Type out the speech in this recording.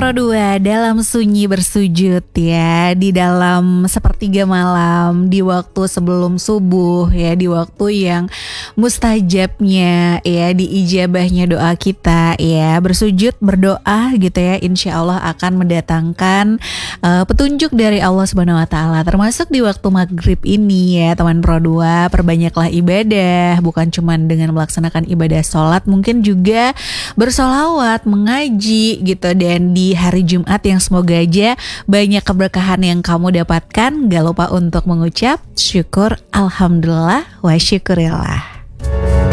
Pro 2 dalam sunyi bersujud ya, di dalam sepertiga malam, di waktu sebelum subuh ya, di waktu yang mustajabnya ya, diijabahnya doa kita ya, bersujud berdoa gitu ya, insya Allah akan mendatangkan petunjuk dari Allah Subhanahu Wa Taala, termasuk di waktu maghrib ini ya teman Pro 2, perbanyaklah ibadah, bukan cuma dengan melaksanakan ibadah sholat, mungkin juga bersolawat, mengaji gitu. Dan di hari Jumat yang semoga aja banyak keberkahan yang kamu dapatkan, gak lupa untuk mengucap syukur, alhamdulillah, wa syukurillah.